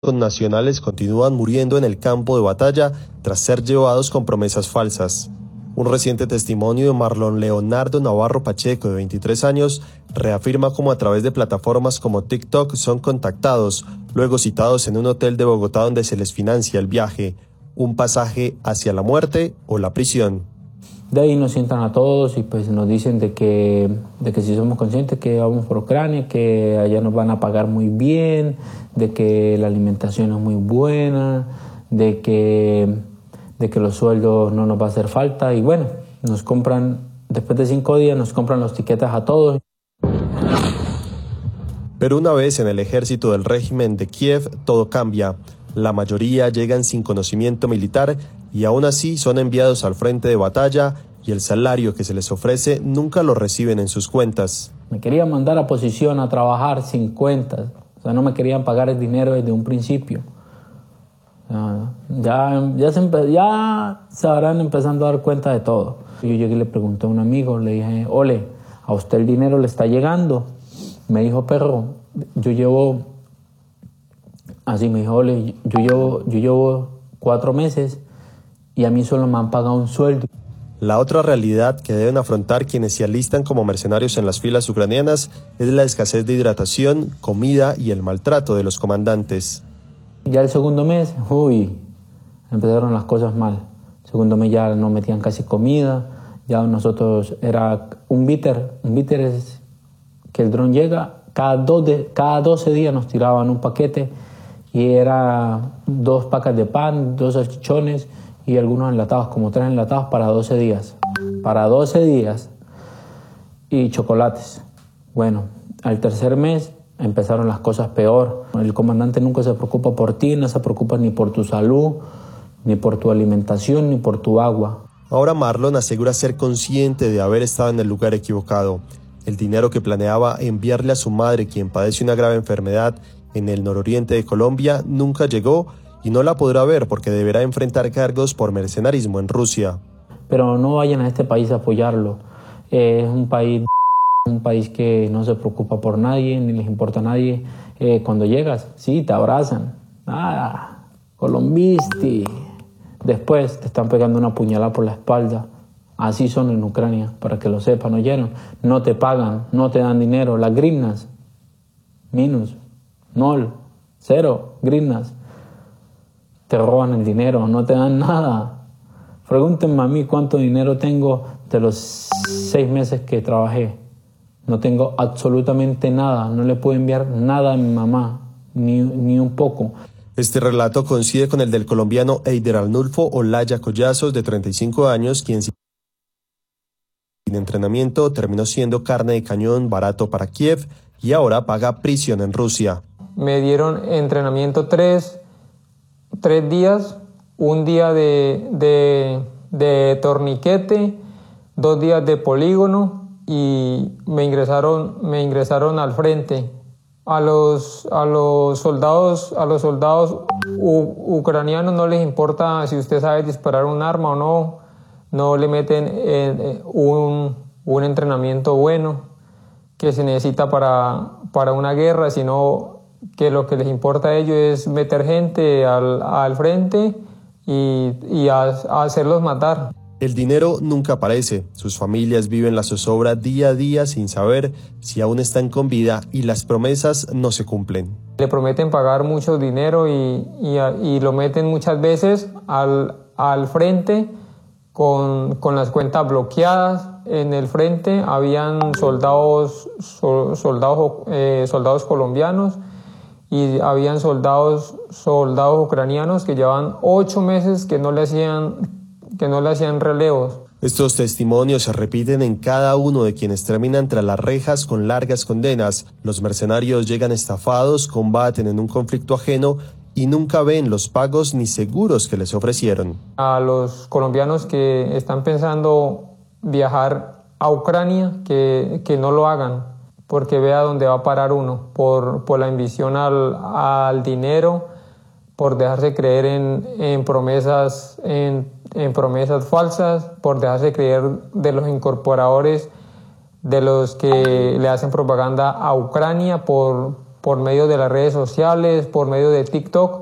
nacionales continúan muriendo en el campo de batalla tras ser llevados con promesas falsas. Un reciente testimonio de Marlon Leonardo Navarro Pacheco, de 23 años, reafirma cómo a través de plataformas como TikTok son contactados, luego citados en un hotel de Bogotá donde se les financia el viaje, un pasaje hacia la muerte o la prisión. De ahí nos sientan a todos y pues nos dicen de que si somos conscientes que vamos por Ucrania, que allá nos van a pagar muy bien, de que la alimentación es muy buena, de que los sueldos no nos va a hacer falta y bueno, nos compran, después de 5 días nos compran los tiquetes a todos. Pero una vez en el ejército del régimen de Kiev, todo cambia. La mayoría llegan sin conocimiento militar y aún así son enviados al frente de batalla y el salario que se les ofrece nunca lo reciben en sus cuentas. Me querían mandar a posición a trabajar sin cuentas, o sea, no me querían pagar el dinero desde un principio. Ya se habrán empezando a dar cuenta de todo. Yo llegué y le pregunté a un amigo, le dije, ole, ¿a usted el dinero le está llegando? Me dijo, perro, yo llevo, así me dijo, ole, yo llevo 4 meses y a mí solo me han pagado un sueldo. La otra realidad que deben afrontar quienes se alistan como mercenarios en las filas ucranianas es la escasez de hidratación, comida y el maltrato de los comandantes. Ya el segundo mes, empezaron las cosas mal. El segundo mes ya no metían casi comida, ya nosotros era un bitter es que el dron llega, cada 12 días nos tiraban un paquete y era 2 pacas de pan, 2 salchichones y algunos enlatados, como 3 enlatados para 12 días. Para 12 días y chocolates. Bueno, al tercer mes empezaron las cosas peor. El comandante nunca se preocupa por ti, no se preocupa ni por tu salud, ni por tu alimentación, ni por tu agua. Ahora Marlon asegura ser consciente de haber estado en el lugar equivocado. El dinero que planeaba enviarle a su madre, quien padece una grave enfermedad en el nororiente de Colombia, nunca llegó y no la podrá ver porque deberá enfrentar cargos por mercenarismo en Rusia. Pero no vayan a este país a apoyarlo. Es un país que no se preocupa por nadie, ni les importa a nadie. Cuando llegas, sí, te abrazan. Colombisti. Después te están pegando una puñalada por la espalda. Así son en Ucrania, para que lo sepan, ¿oyeron? No te pagan, no te dan dinero. Las grinas, minus, nol, 0 grinas. Te roban el dinero, no te dan nada. Pregúntenme a mí cuánto dinero tengo de los 6 meses que trabajé. No tengo absolutamente nada, no le puedo enviar nada a mi mamá, ni un poco. Este relato coincide con el del colombiano Eider Arnulfo Olaya Collazos, de 35 años, quien sin entrenamiento terminó siendo carne de cañón barato para Kiev y ahora paga prisión en Rusia. Me dieron entrenamiento 3 días, un día de torniquete, 2 días de polígono y me ingresaron al frente. A los soldados ucranianos no les importa si usted sabe disparar un arma o no le meten un entrenamiento bueno que se necesita para una guerra, sino que lo que les importa a ellos es meter gente al frente y hacerlos matar. El dinero nunca aparece, sus familias viven la zozobra día a día sin saber si aún están con vida y las promesas no se cumplen. Le prometen pagar mucho dinero y lo meten muchas veces al frente con las cuentas bloqueadas. En el frente habían soldados colombianos y habían soldados ucranianos que llevaban 8 meses que no le hacían relevos. Estos testimonios se repiten en cada uno de quienes terminan tras las rejas con largas condenas. Los mercenarios llegan estafados, combaten en un conflicto ajeno y nunca ven los pagos ni seguros que les ofrecieron. A los colombianos que están pensando viajar a Ucrania, que no lo hagan, porque vea dónde va a parar uno, por la ambición al dinero, por dejarse creer en promesas falsas, por dejarse creer de los incorporadores, de los que le hacen propaganda a Ucrania, por por medio de las redes sociales, por medio de TikTok.